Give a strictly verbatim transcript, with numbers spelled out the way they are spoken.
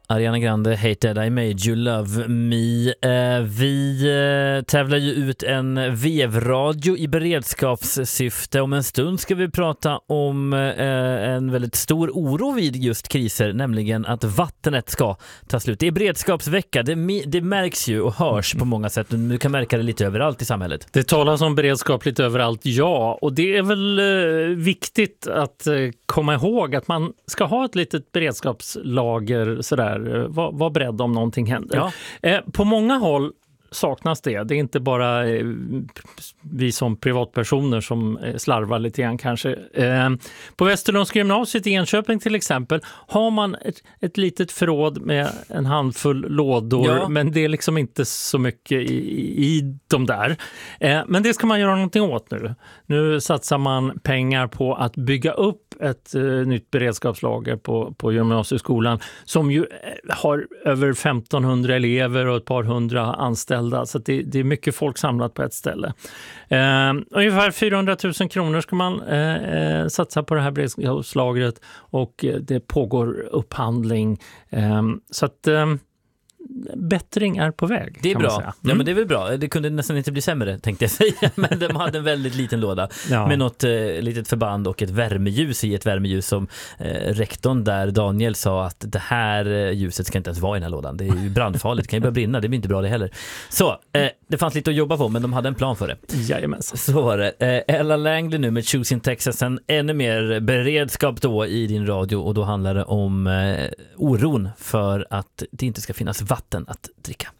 Ariana Grande, Hate That I Made You Love Me. Eh, vi eh, tävlar ju ut en vevradio i beredskapssyfte. Om en stund ska vi prata om eh, en väldigt stor oro vid just kriser, nämligen att vattnet ska ta slut. Det är beredskapsvecka, det, det märks ju och hörs på många sätt. Du kan märka det lite överallt i samhället. Det talas om beredskap lite överallt, ja. Och det är väl eh, viktigt att eh, komma ihåg att man ska ha ett litet beredskapslager sådär. Var, var beredd om någonting händer. Ja. Eh, på många håll saknas det. Det är inte bara eh, vi som privatpersoner som eh, slarvar lite grann kanske. Eh, på Västerlundska gymnasiet i Enköping till exempel har man ett, ett litet förråd med en handfull lådor, ja. Men det är liksom inte så mycket i, i de där. Eh, men det ska man göra någonting åt nu. Nu satsar man pengar på att bygga upp ett eh, nytt beredskapslager på, på gymnasieskolan som ju har över femtonhundra elever och ett par hundra anställda. Så att det, det är mycket folk samlat på ett ställe. Eh, ungefär fyrahundratusen kronor ska man eh, satsa på det här beredskapslagret och det pågår upphandling. Eh, så att... Eh, bättring är på väg. Det är kan bra. Man säga. Mm. Ja, men det är väl bra. Det kunde nästan inte bli sämre, tänkte jag säga. Men de hade en väldigt liten låda ja. med något eh, litet förband och ett värmeljus i ett värmeljus som eh, rektorn där, Daniel, sa att det här eh, ljuset ska inte ens vara i den här lådan. Det är ju brandfarligt. Det kan ju börja brinna. Det blir inte bra det heller. Så, eh, det fanns lite att jobba på, men de hade en plan för det. Jajamensan. Så var det. Eh, Ella Langley nu med Choosing Texas. En ännu mer beredskap då i din radio, och då handlar det om eh, oron för att det inte ska finnas vatten att dricka.